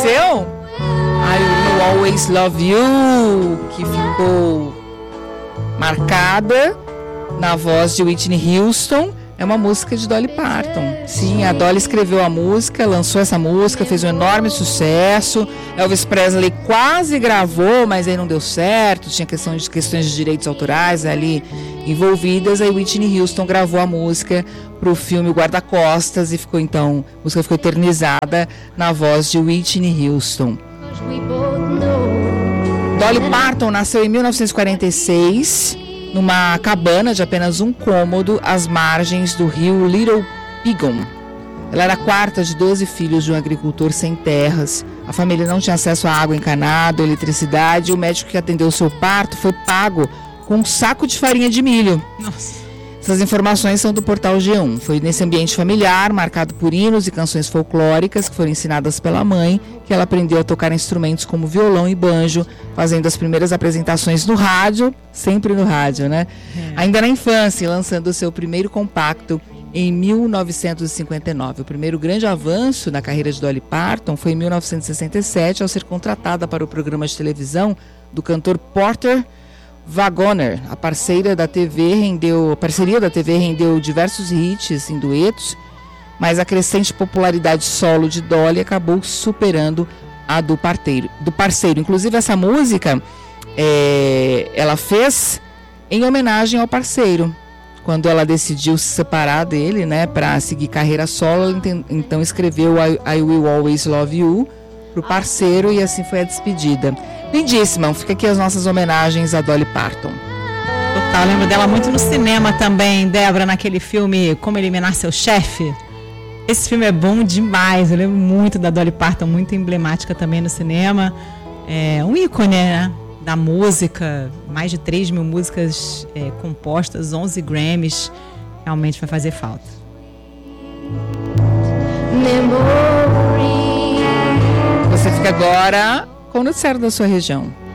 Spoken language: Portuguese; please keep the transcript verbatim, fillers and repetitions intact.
esqueceu? I Will Always Love You, que ficou marcada na voz de Whitney Houston. É uma música de Dolly Parton. Sim, a Dolly escreveu a música, lançou essa música, fez um enorme sucesso. Elvis Presley quase gravou, mas aí não deu certo. Tinha questão de, questões de direitos autorais ali envolvidas. Aí Whitney Houston gravou a música para o filme Guarda-Costas e ficou então, a música ficou eternizada na voz de Whitney Houston. Dolly Parton nasceu em mil novecentos e quarenta e seis. Numa cabana de apenas um cômodo às margens do rio Little Pigeon. Ela era a quarta de doze filhos de um agricultor sem terras. A família não tinha acesso a água encanada, eletricidade, e o médico que atendeu seu parto foi pago com um saco de farinha de milho. Nossa. Essas informações são do portal G um. Foi nesse ambiente familiar, marcado por hinos e canções folclóricas que foram ensinadas pela mãe, que ela aprendeu a tocar instrumentos como violão e banjo, fazendo as primeiras apresentações no rádio, sempre no rádio, né? É. Ainda na infância, lançando o seu primeiro compacto em mil novecentos e cinquenta e nove. O primeiro grande avanço na carreira de Dolly Parton foi em mil novecentos e sessenta e sete, ao ser contratada para o programa de televisão do cantor Porter Wagoner. A parceira da T V rendeu, a parceria da T V rendeu diversos hits em duetos, mas a crescente popularidade solo de Dolly acabou superando a do parceiro. Do parceiro. Inclusive, essa música é, ela fez em homenagem ao parceiro. Quando ela decidiu se separar dele, né, para seguir carreira solo, ela então escreveu I, I Will Always Love You para o parceiro e assim foi a despedida. Lindíssima, fica aqui as nossas homenagens a Dolly Parton. Total, lembro dela muito no cinema também, Débora, naquele filme Como Eliminar Seu Chefe. Esse filme é bom demais, eu lembro muito da Dolly Parton, muito emblemática também no cinema. É um ícone, né, da música, mais de três mil músicas é, compostas, onze Grammys, realmente vai fazer falta. Você fica agora com o noticiário da sua região.